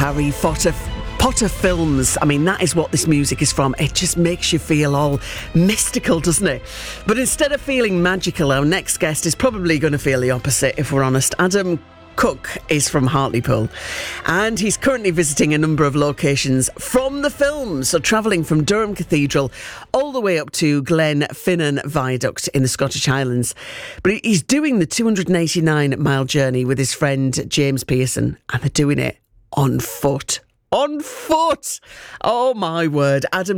Harry Potter films. I mean, that is what this music is from. It just makes you feel all mystical, doesn't it? But instead of feeling magical, our next guest is probably going to feel the opposite, if we're honest. Adam Cook is from Hartlepool, and he's currently visiting a number of locations from the film, so travelling from Durham Cathedral all the way up to Glenfinnan Viaduct in the Scottish Highlands. But he's doing the 289-mile journey with his friend James Pearson, and they're doing it on foot. On foot! Oh my word. Adam